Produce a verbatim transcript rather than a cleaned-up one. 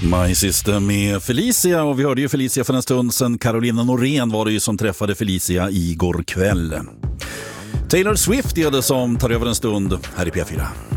My System med Felicia, och vi hörde ju Felicia för en stund sedan. Carolina Norén var det ju som träffade Felicia igår kväll. Taylor Swift är det som tar över en stund här i P fyra.